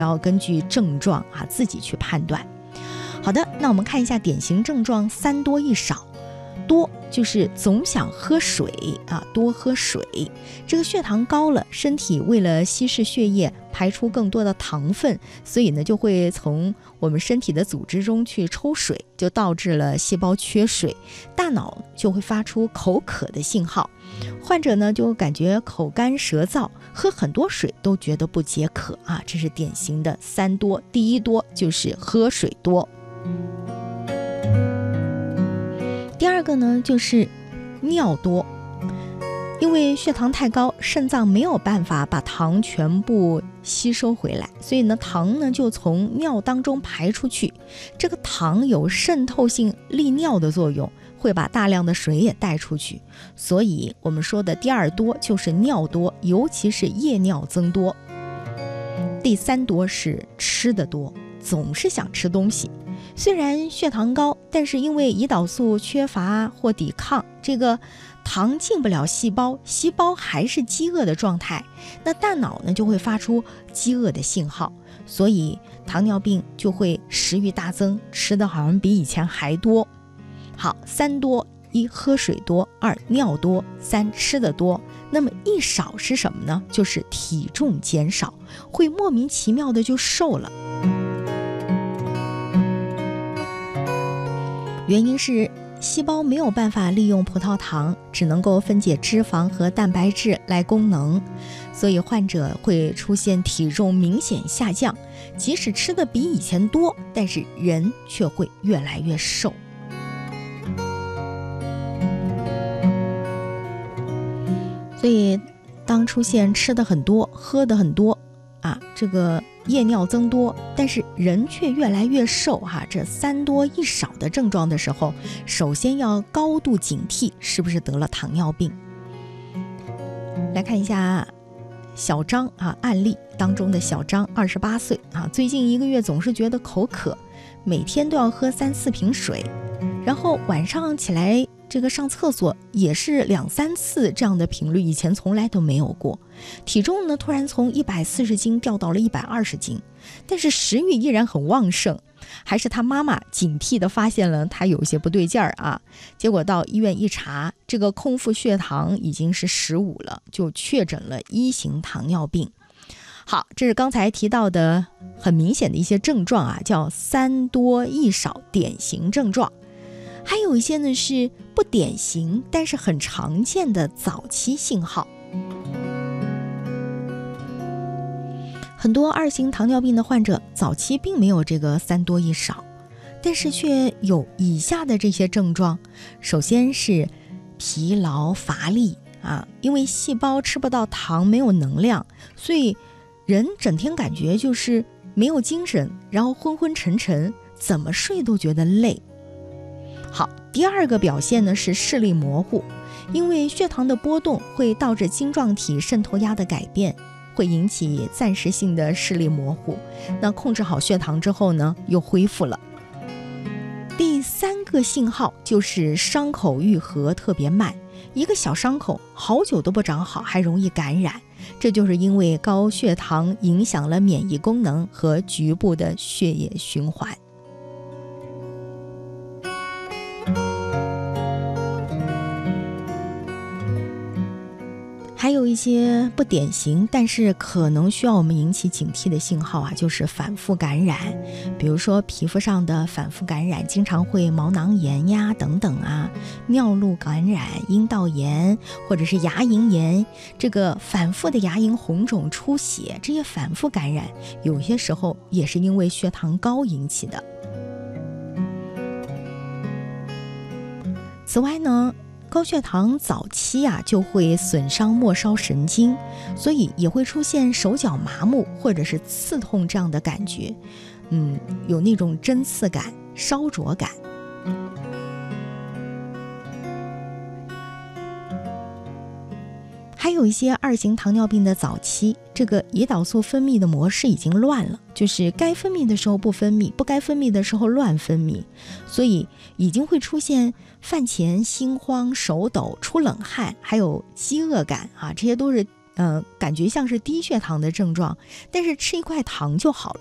要根据症状自己去判断。好的，那我们看一下典型症状三多一少。多就是总想喝水多喝水。这个血糖高了，身体为了稀释血液排出更多的糖分，所以呢就会从我们身体的组织中去抽水，就导致了细胞缺水，大脑就会发出口渴的信号，患者呢就感觉口干舌燥，喝很多水都觉得不解渴这是典型的三多。第一多就是喝水多。第二个呢就是尿多，因为血糖太高，肾脏没有办法把糖全部吸收回来，所以呢糖呢就从尿当中排出去。这个糖有渗透性利尿的作用，会把大量的水也带出去，所以我们说的第二多就是尿多，尤其是夜尿增多。第三多是吃的多，总是想吃东西。虽然血糖高，但是因为胰岛素缺乏或抵抗，这个糖进不了细胞，细胞还是饥饿的状态，那大脑呢就会发出饥饿的信号，所以糖尿病就会食欲大增，吃的好像比以前还多。好，三多：一喝水多，二尿多，三吃的多。那么一少是什么呢？就是体重减少，会莫名其妙的就瘦了。原因是细胞没有办法利用葡萄糖，只能够分解脂肪和蛋白质来供能，所以患者会出现体重明显下降，即使吃的比以前多，但是人却会越来越瘦。所以当出现吃的很多，喝的很多这个夜尿增多，但是人却越来越瘦这三多一少的症状的时候，首先要高度警惕是不是得了糖尿病。来看一下小张案例当中的小张28岁最近1个月总是觉得口渴，每天都要喝3-4瓶水，然后晚上起来这个上厕所也是2-3次这样的频率，以前从来都没有过。体重呢突然从140斤掉到了120斤，但是食欲依然很旺盛，还是他妈妈警惕地发现了他有些不对劲儿结果到医院一查，这个空腹血糖已经是15了，就确诊了1型糖尿病。好，这是刚才提到的很明显的一些症状叫三多一少典型症状。还有一些呢是不典型但是很常见的早期信号。很多2型糖尿病的患者早期并没有这个三多一少，但是却有以下的这些症状。首先是疲劳乏力因为细胞吃不到糖，没有能量，所以人整天感觉就是没有精神，然后昏昏沉沉，怎么睡都觉得累。好，第二个表现呢是视力模糊，因为血糖的波动会导致晶状体渗透压的改变，会引起暂时性的视力模糊，那控制好血糖之后呢又恢复了。第三个信号就是伤口愈合特别慢，一个小伤口好久都不长好，还容易感染，这就是因为高血糖影响了免疫功能和局部的血液循环。还有一些不典型但是可能需要我们引起警惕的信号就是反复感染，比如说皮肤上的反复感染，经常会毛囊炎等等尿路感染、阴道炎或者是牙龈炎，这个反复的牙龈红肿出血，这些反复感染有些时候也是因为血糖高引起的。此外呢，高血糖早期就会损伤末梢神经，所以也会出现手脚麻木或者是刺痛这样的感觉，有那种针刺感、烧灼感。还有一些2型糖尿病的早期，这个胰岛素分泌的模式已经乱了，就是该分泌的时候不分泌，不该分泌的时候乱分泌，所以已经会出现饭前心慌、手抖、出冷汗，还有饥饿感这些都是感觉像是低血糖的症状，但是吃一块糖就好了。